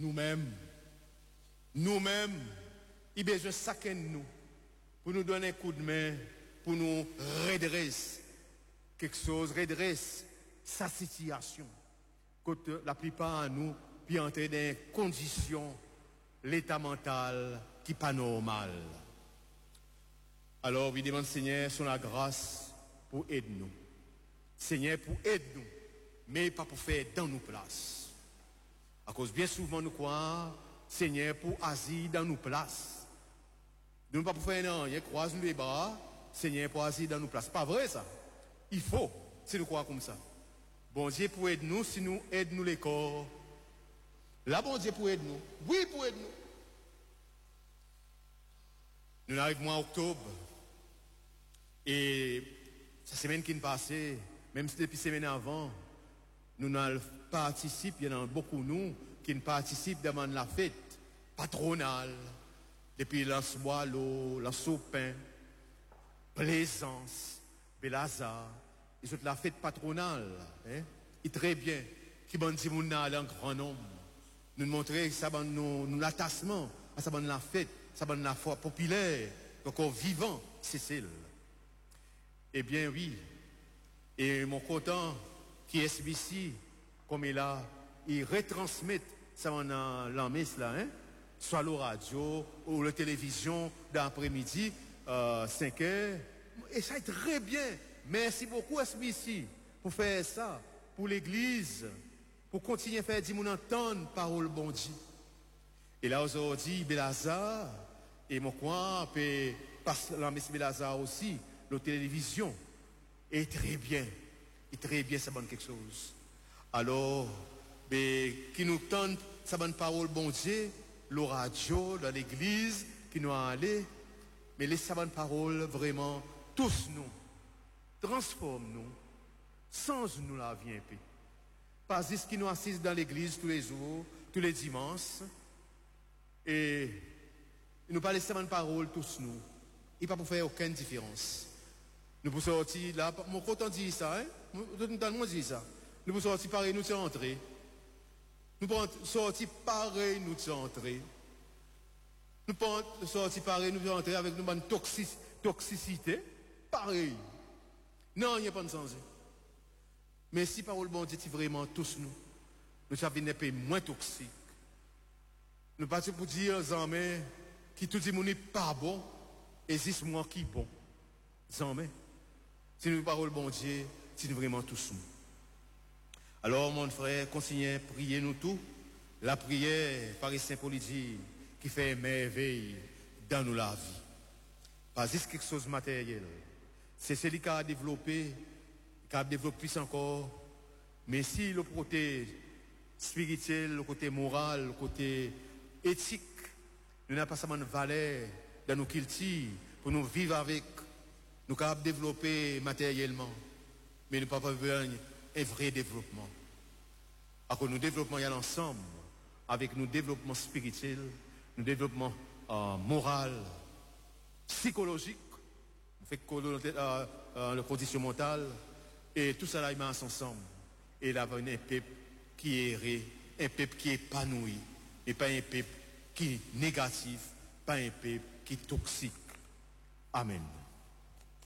nous-mêmes, il a besoin de chacun de nous pour nous donner un coup de main, pour nous redresser quelque chose, redresser sa situation. Quand la plupart de nous, puis entrer dans des conditions, l'état mental qui n'est pas normal. Alors, oui, demande Seigneur son la grâce pour aider nous. Seigneur, pour aider nous, mais pas pour faire dans nos places. À cause bien souvent nous croyons, Seigneur, pour agir dans nos places. Nous pas pour faire non, il croise les bras, Seigneur, pour agir dans nos places. Pas vrai ça. Il faut, si nous croyons comme ça. Bon Dieu pour aider nous, si nous aide nous les corps. Là, bon Dieu pour aider nous. Oui, pour aider nous. Nous arrivons en octobre. Et la semaine qui est passée, même si depuis la semaine avant, nous participons, il y en a beaucoup de nous qui participent dans la fête patronale, depuis l'Ansoilo, l'Ansopin, Plaisance, Belazar, et toute la fête patronale, hein, et très bien, qui va dire nous en grand nombre, nous montrer ça nous l'attachement, ça va la fête, ça va la foi populaire, encore vivant, c'est celle. Eh bien oui, et mon content qui est SBC, comme il a, il retransmet ça dans la messe là, hein, soit la radio ou la télévision d'après-midi, 5 heures, et ça est très bien. Merci beaucoup SBC pour faire ça, pour l'église, pour continuer à faire dire mon entendre parole bon Dieu. Et là aujourd'hui, Belazar, et mon coin, puis la messe Belazar aussi, la télévision, est très bien. Et très bien, ça donne quelque chose. Alors, qui nous tente, ça donne parole bon Dieu, le radio, dans l'église, qui nous a allé, mais les sabantes paroles, vraiment, tous nous, transforme-nous, change nous la vie un peu. Pas juste qui nous assisent dans l'église tous les jours, tous les dimanches, et nous parlons de sabantes paroles, tous nous, et pas pour faire aucune différence. Nous pouvons sortir là, mon content dit ça, hein? Nous dit ça. Nous pouvons sortir pareil, nous sommes entrés. Nous pouvons sortir pareil, nous sommes entrés. Nous pouvons sortir pareil, nous sommes entrés avec une toxicité, pareil. Non, il n'y a pas de sens. Mais si parole bon Dieu, vraiment tous nous savons un peu moins toxique. Nous partons pour dire aux hommes qui tout dit n'est pas bon, et c'est moi qui bon. Hommes. Si nous parlons bon Dieu, si nous vraiment tous nous. Alors, mon frère, continuez, priez nous tous. La prière, par Saint Paul dit, qui fait merveille dans nous la vie. Pas juste quelque chose de matériel. C'est celui qui a développé plus encore. Mais si le côté spirituel, le côté moral, le côté éthique, nous n'avons pas seulement de valeur dans nos cultures pour nous vivre avec. Nous sommes capables de développer matériellement, mais nous ne pouvons pas faire un vrai développement. Alors nous développons l'ensemble, avec nos développements spirituels, nos développements moral, psychologique, la condition mentale, et tout ça là, il met ensemble. Et là, il y a un peuple qui est erré, un peuple qui est épanoui, et pas un peuple qui est négatif, pas un peuple qui est toxique. Amen.